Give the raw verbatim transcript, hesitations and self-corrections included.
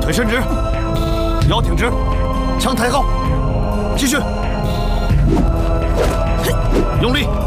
腿伸直，腰挺直，枪抬高，继续，用力。